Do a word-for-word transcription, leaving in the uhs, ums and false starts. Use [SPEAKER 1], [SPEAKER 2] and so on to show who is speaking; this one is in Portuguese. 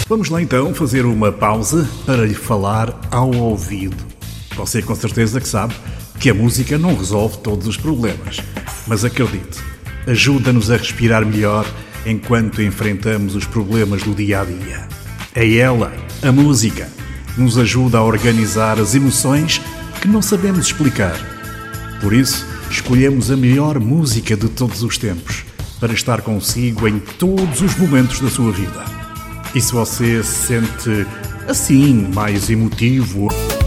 [SPEAKER 1] Vamos lá então fazer uma pausa para lhe falar ao ouvido. Você com certeza que sabe que a música não resolve todos os problemas, mas acredite, ajuda-nos a respirar melhor enquanto enfrentamos os problemas do dia a dia. É ela, a música, que nos ajuda a organizar as emoções que não sabemos explicar. Por isso, escolhemos a melhor música de todos os tempos para estar consigo em todos os momentos da sua vida. E se você se sente assim, mais emotivo...